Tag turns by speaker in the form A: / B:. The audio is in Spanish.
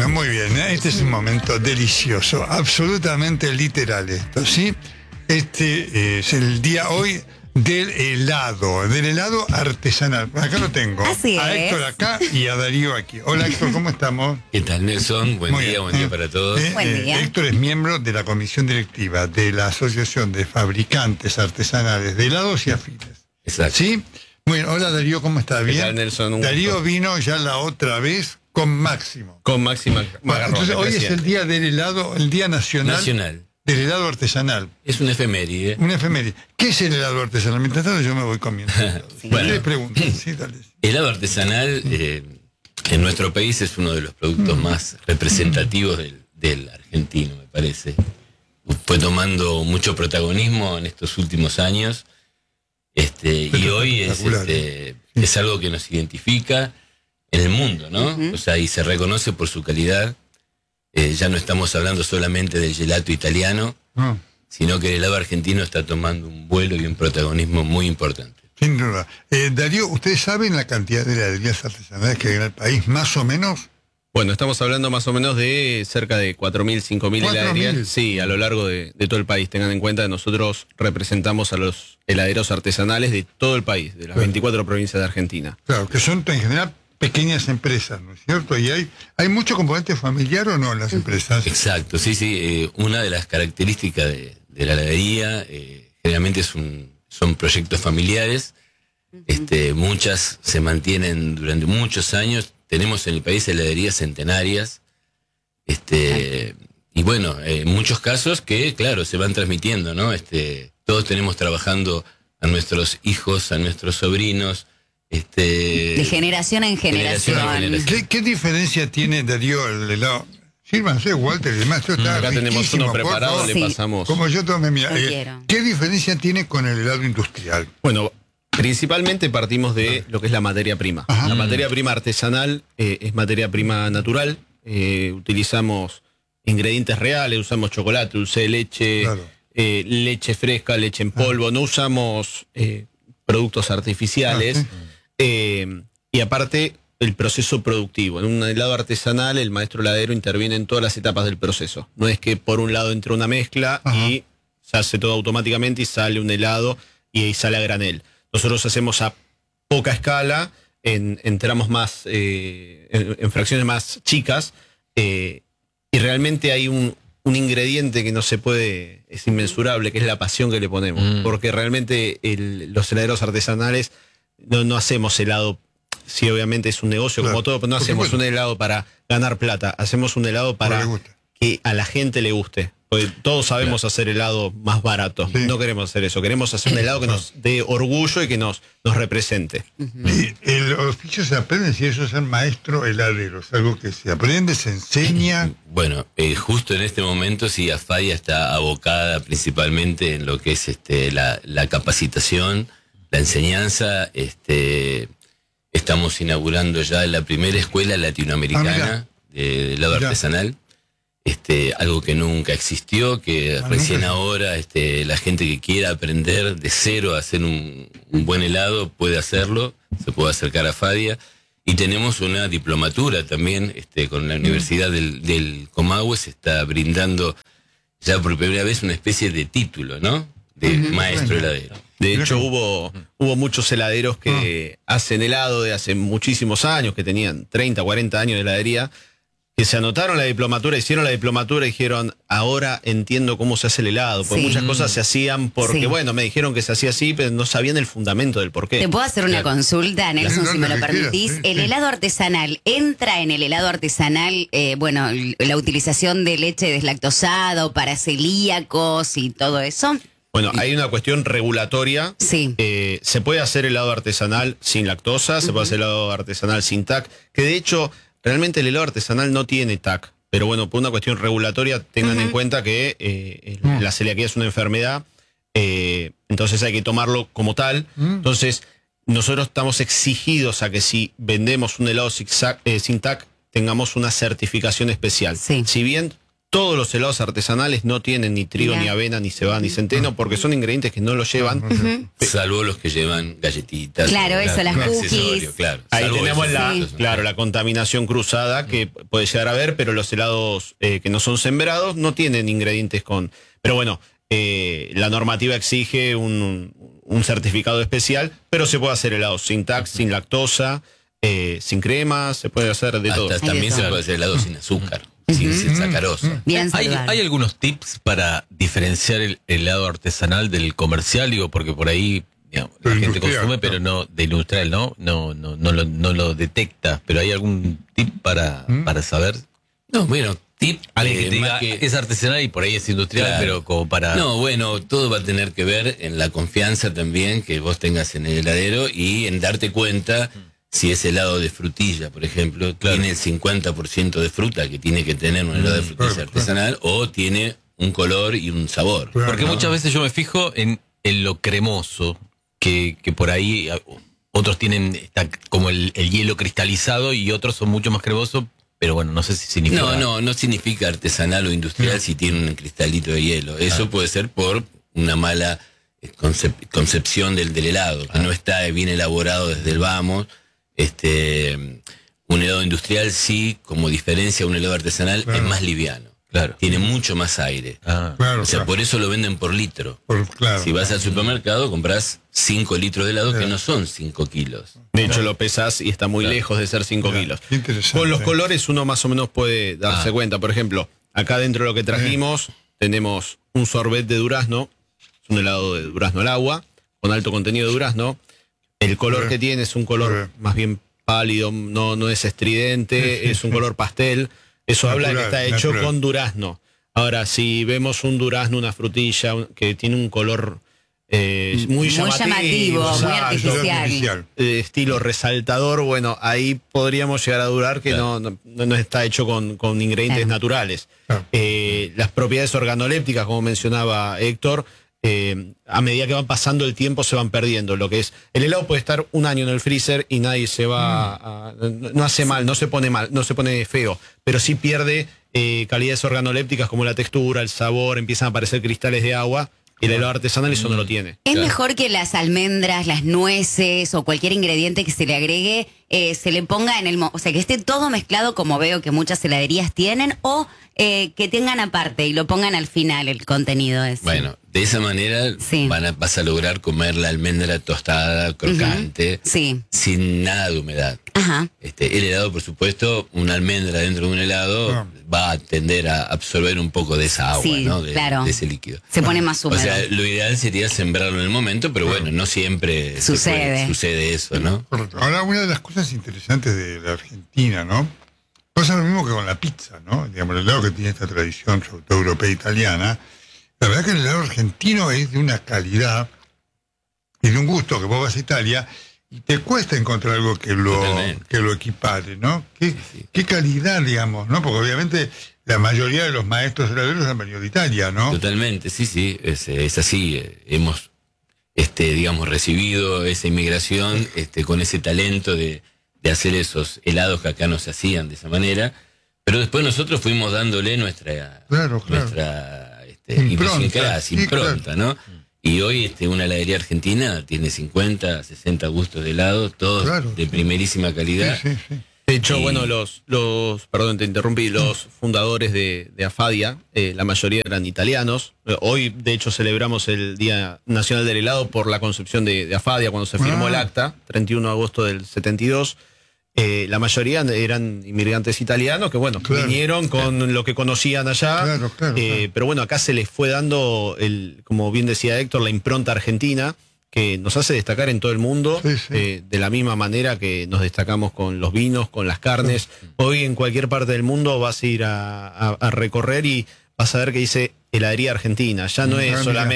A: Bueno, muy bien, ¿eh? Este es un momento delicioso, absolutamente literal esto, ¿sí? Este es el día hoy del helado artesanal. Acá lo tengo.
B: Así
A: a
B: es.
A: Héctor acá y a Darío aquí. Hola Héctor, ¿cómo estamos?
C: ¿Qué tal, Nelson? Buen
A: Muy
C: día
A: bien.
C: para todos.
B: Buen día.
A: Héctor es miembro de la comisión directiva de la Asociación de Fabricantes Artesanales de Helados y Afines.
C: Exacto.
A: ¿Sí? Muy bien, hola Darío, ¿cómo está?
D: ¿Qué
A: ¿Bien?
D: tal, Nelson? Un
A: Darío
D: gusto.
A: vino ya la otra vez con Máximo.
D: Con Máxima
A: Bueno,
D: Magarrón,
A: entonces hoy es
D: presidente.
A: el día del helado, el día nacional del helado artesanal.
C: Es una efeméride.
A: Una efeméride. ¿Qué es el helado artesanal? Mientras tanto yo me voy comiendo.
B: Sí.
C: Bueno.
A: Les pregunto, sí, dale.
C: El helado artesanal en nuestro país es uno de los productos más representativos del argentino, me parece. Fue tomando mucho protagonismo en estos últimos años. Y hoy es algo que nos identifica en el mundo, ¿no? O sea, y se reconoce por su calidad. Ya no estamos hablando solamente del gelato italiano,
A: No,
C: sino que el helado argentino está tomando un vuelo y un protagonismo muy importante.
A: sin duda. Darío, ¿ustedes saben la cantidad de heladerías artesanales que hay en el país? ¿Más o menos?
D: Bueno, estamos hablando más o menos de cerca de 4.000, 5.000
A: 4.000.
D: heladerías. Sí, a lo largo de todo el país. Tengan en cuenta que nosotros representamos a los heladeros artesanales de todo el país, de las 24 provincias de Argentina.
A: Claro, que son en general pequeñas empresas, ¿no es cierto? ¿Y hay mucho componente familiar o no en las empresas?
C: Exacto, sí. Una de las características de la heladería generalmente son proyectos familiares. Muchas se mantienen durante muchos años. Tenemos en el país heladerías centenarias. Y bueno, en muchos casos que, claro, se van transmitiendo, ¿no? Todos tenemos trabajando a nuestros hijos, a nuestros sobrinos.
B: De generación en generación.
A: ¿Qué diferencia tiene, Darío, el helado? Sírvanse, Walter, y demás. Esto está
D: Acá tenemos
A: riquísimo,
D: uno
A: por
D: preparado,
A: favor.
D: le
B: Sí.
D: pasamos.
A: Como yo tomé, mira,
B: Lo quiero.
A: ¿qué diferencia tiene con el helado industrial?
D: Bueno, principalmente partimos de lo que es la materia prima.
A: Ajá.
D: La materia prima artesanal es materia prima natural. Utilizamos ingredientes reales, usamos chocolate, dulce de leche,
A: Claro.
D: leche fresca, leche en polvo. No usamos productos artificiales. Y aparte, el proceso productivo. En un helado artesanal, el maestro heladero interviene en todas las etapas del proceso. No es que por un lado entre una mezcla y se hace todo automáticamente y sale un helado y sale a granel. Nosotros hacemos a poca escala, en tramos más, en fracciones más chicas, y realmente hay un ingrediente que no se puede, es inmensurable, que es la pasión que le ponemos. Porque realmente los heladeros artesanales no hacemos helado, sí, obviamente es un negocio,
A: Claro,
D: como todo, pero no
A: por
D: hacemos
A: supuesto.
D: un helado para ganar plata, hacemos un helado
A: Porque
D: para
A: le gusta.
D: que a la gente le guste. Porque todos sabemos hacer helado más barato.
A: Sí.
D: No queremos hacer eso. Queremos hacer un helado que nos dé orgullo y que nos represente.
A: Y el oficio se aprende, si eso es ser maestro heladero, es algo que se aprende, se enseña.
C: Bueno, justo en este momento sí, AFADIA está abocada principalmente en lo que es la capacitación, la enseñanza. Estamos inaugurando ya la primera escuela latinoamericana de helado
A: Mirá.
C: artesanal. Algo que nunca existió, que recién
A: nunca.
C: ahora la gente que quiera aprender de cero a hacer un buen helado puede hacerlo, se puede acercar a FADIA. Y tenemos una diplomatura también con la Universidad del Comahue, se está brindando ya por primera vez una especie de título, ¿no? De maestro heladero.
D: De
A: Mirá
D: hecho,
A: que-
D: hubo muchos heladeros que hacen helado de hace muchísimos años, que tenían 30, 40 años de heladería, que se anotaron la diplomatura, hicieron la diplomatura y dijeron, ahora entiendo cómo se hace el helado. Porque
B: Sí.
D: muchas cosas se hacían porque,
B: Sí.
D: bueno, me dijeron que se hacía así, pero no sabían el fundamento del porqué.
B: ¿Te puedo hacer una
C: Claro.
B: consulta, Nelson,
A: Claro,
B: si me
A: lo
B: lo
A: que quieras,
B: permitís?
A: sí,
B: El
A: sí.
B: helado artesanal, ¿entra en el helado artesanal, la utilización de leche deslactosada o para celíacos y todo eso?
D: Bueno, hay una cuestión regulatoria.
B: Sí.
D: Se puede hacer helado artesanal sin lactosa, se puede hacer helado artesanal sin TAC, que de hecho, realmente el helado artesanal no tiene TAC. Pero bueno, por una cuestión regulatoria, tengan en cuenta que la celiaquía es una enfermedad, entonces hay que tomarlo como tal. Entonces, nosotros estamos exigidos a que si vendemos un helado sin TAC, tengamos una certificación especial.
B: Sí.
D: Si bien todos los helados artesanales no tienen ni trigo,
B: Mirá.
D: ni avena, ni cebada, ni centeno, porque son ingredientes que no lo llevan.
C: Salvo los que llevan galletitas.
B: Claro, eso, las
C: accesorios,
B: cookies.
C: claro.
D: Ahí
C: Salvo
D: tenemos
C: esos,
D: la contaminación cruzada que puede llegar a haber, pero los helados que no son sembrados no tienen ingredientes con... Pero bueno, la normativa exige un certificado especial, pero se puede hacer helado sin tax, sin lactosa, sin crema, se puede hacer de todo.
C: También se puede hacer helado sin azúcar, sin sacarosa.
B: Bien
E: ¿Hay
B: saludable.
E: algunos tips para diferenciar el helado artesanal del comercial? Digo, porque por ahí digamos, la
A: Pero
E: gente
A: industrial,
E: consume,
A: ¿no?
E: pero no de industrial, no lo detecta. Pero ¿hay algún tip para saber?
C: No, bueno, tip.
E: Alguien que te
C: más
E: diga, es artesanal y por ahí es industrial,
C: Claro.
E: pero como para...
C: No, bueno, todo va a tener que ver en la confianza también que vos tengas en el heladero y en darte cuenta si ese helado de frutilla, por ejemplo, tiene el 50% de fruta que tiene que tener un helado de frutilla
A: claro,
C: artesanal o tiene un color y un sabor.
A: Claro.
E: Porque muchas veces yo me fijo en lo cremoso, que por ahí otros tienen está como el hielo cristalizado y otros son mucho más cremosos, pero bueno, no sé si significa...
C: No significa artesanal o industrial si tiene un cristalito de hielo. Eso puede ser por una mala concepción del helado, que no está bien elaborado desde el vamos. Un helado industrial sí, como diferencia a un helado artesanal,
A: Claro.
C: es más liviano.
E: Claro.
C: Tiene mucho más aire.
A: Claro,
C: O sea,
A: claro.
C: por eso lo venden por litro.
A: Claro.
C: Si vas al supermercado, compras 5 litros de helado que no son 5 kilos.
D: De hecho, lo pesás y está muy
C: Claro.
D: lejos de ser 5 kilos.
A: Qué interesante.
D: Con los colores uno más o menos puede darse cuenta. Por ejemplo, acá dentro de lo que trajimos tenemos un sorbet de durazno, es un helado de durazno al agua, con alto contenido de durazno. El color
A: Sí.
D: que tiene es un color
A: Sí.
D: más bien pálido, no es estridente,
A: Sí,
D: es un
A: sí.
D: color pastel. Eso habla de que
A: Natural,
D: está hecho
A: natural.
D: con durazno. Ahora, si vemos un durazno, una frutilla que tiene un color muy llamativo,
B: muy
D: exacto,
B: artificial.
D: estilo resaltador, bueno, ahí podríamos llegar a dudar que
C: Claro.
D: no está hecho con ingredientes
B: Claro.
D: naturales.
A: Claro.
D: Las propiedades organolépticas, como mencionaba Héctor, a medida que van pasando el tiempo se van perdiendo. Lo que es, el helado puede estar un año en el freezer y nadie se va no hace mal, no se pone feo, pero sí pierde calidades organolépticas como la textura, el sabor, empiezan a aparecer cristales de agua. El helado artesanal eso no lo tiene.
B: ¿Es
C: Claro.
B: mejor que las almendras, las nueces o cualquier ingrediente que se le agregue, se le ponga en o sea, que esté todo mezclado como veo que muchas heladerías tienen, o que tengan aparte y lo pongan al final el contenido ese?
C: Bueno, de esa manera
B: Sí.
C: vas a lograr comer la almendra tostada, crocante,
B: Sí.
C: sin nada de humedad.
B: Ajá.
C: El helado, por supuesto, una almendra dentro de un helado va a tender a absorber un poco de esa agua,
B: Sí,
C: ¿no?
B: claro.
C: De ese líquido.
B: Se pone más
C: O
B: húmedo.
C: sea, lo ideal sería sembrarlo en el momento, pero bueno, no siempre sucede eso, ¿no?
A: Correcto. Ahora, una de las cosas interesantes de la Argentina, ¿no? Pasa lo mismo que con la pizza, ¿no? Digamos, el helado que tiene esta tradición, sobre todo europea e italiana, la verdad que el helado argentino es de una calidad y de un gusto que vos vas a Italia y te cuesta encontrar algo que
C: Totalmente.
A: lo equipare, ¿no? ¿Qué calidad, digamos, ¿no? Porque obviamente la mayoría de los maestros heladeros han venido de Italia, ¿no?
C: Totalmente, sí, es así. Hemos, digamos, recibido esa inmigración con ese talento de hacer esos helados que acá no se hacían de esa manera, pero después nosotros fuimos dándole nuestra impronta, ¿no? Y hoy una heladería argentina tiene 50, 60 gustos de helado, todos
A: Claro.
C: de primerísima calidad.
A: Sí, sí, sí.
D: De hecho,
C: Y-
D: bueno, perdón, te interrumpí, los fundadores de Afadia, la mayoría eran italianos. Hoy, de hecho, celebramos el Día Nacional del Helado por la concepción de Afadia, cuando se firmó el acta, 31 de agosto del 72. La mayoría eran inmigrantes italianos que, bueno,
A: Claro.
D: vinieron con lo que conocían allá.
A: Claro, claro.
D: Pero bueno, acá se les fue dando, como bien decía Héctor, la impronta argentina, que nos hace destacar en todo el mundo,
A: Sí, sí.
D: de la misma manera que nos destacamos con los vinos, con las carnes. Hoy en cualquier parte del mundo vas a ir a recorrer y vas a ver que dice heladería argentina. Ya no es
A: mira.
D: solamente